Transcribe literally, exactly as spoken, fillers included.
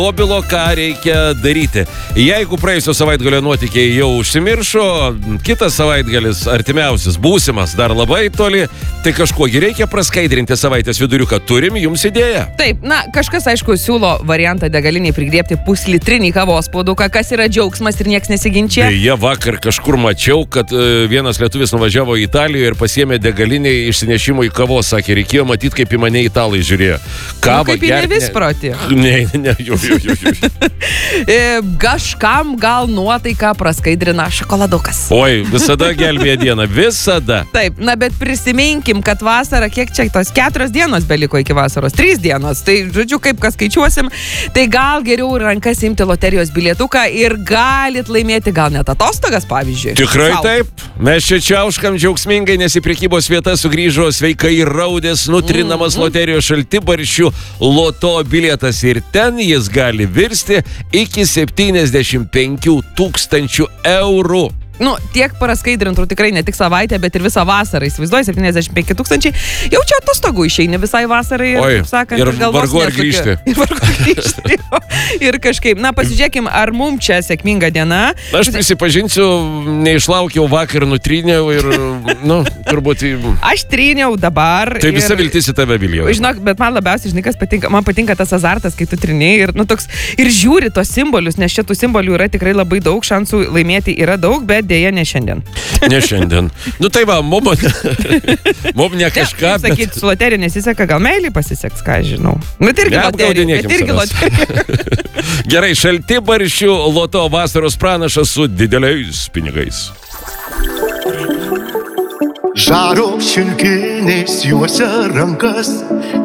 Mobilo, ką reikia daryti. Jeigu praėjusio savaitgalio nuotykiai jau užsimiršo, kitas savaitgalis, artimiausias, būsimas, dar labai toli, tai kažkogi reikia praskaidrinti savaitės viduriuką. Turim jums idėją. Taip, na, kažkas, aišku, siūlo variantą degaliniai prigriebti puslitrinį kavos puoduką, kas yra džiaugsmas ir nieks nesiginčia. Beje, vakar kažkur mačiau, kad uh, vienas lietuvis nuvažiavo į Italiją ir pasiėmė degaliniai išsinešimui kavos, sakė, reikėjo matyti, kaip į mane italai žiūrėjo. Kava, nu, kaip į nevisprotį. Ne, ne, jau, jau, jau, jau. Kažkam gal nuotaiką praskaidrina šokoladukas. Oi, visada gelbėja diena, visada. Taip, na, bet prisiminkim, kad vasara, kiek čia tos keturios dienos beliko iki vasaros, trys dienos. Tai, žodžiu, kaip kas skaičiuosim, tai gal geriau rankas imti loterijos bilietuką ir galit laimėti gal net atostogas, pavyzdžiui. Tikrai Sau. taip. Mes čia čiauškam džiaugsmingai, nes į prekybos vietą sugrįžo sveikai raudės, nutrinamas mm. loterijos šaltibarščių loto bilietas ir ten jis gali virsti iki septyniasdešimt penkių tūkstančių eurų. Nu, tiek praskaidrintų tikrai ne tik savaitę, bet ir visą vasarą. Įsivaizduoju, septyniasdešimt penki tūkstančiai. Jau čia atostogų išeini visai vasarai. Ir, Oi, kaip sakant, ir vargu ar nesukė. grįžti. Ir vargu ar grįžti. Ir kažkaip, na, pasižiūrėkim, ar mums čia sėkminga diena. Aš prisipažinsiu, neišlaukiau vakar, nutryniau ir, nu, turbūt... Aš tryniau dabar. Tai visa ir... viltis į tave, Vilija. Žinok, bet man labiausiai, žinai, kas patinka, man patinka tas azartas, kai tu triniai ir, nu, toks, ir žiūri tos simbolius, nes čia tų simbolių yra tikrai labai daug, šansų laimėti yra daug, bet dėja ne šiandien. Ne šiandien. Nu tai va, mum, mum ne kažką. Ne, sakyt, bet... su loterija nesiseka, gal meiliai pasiseks, ką aš žinau. Bet irgi loterija. Bet irgi loterija. Gerai, šaltibarščių loto vasaros pranašas su dideliais pinigais. Žaro šilkinės juose rankas.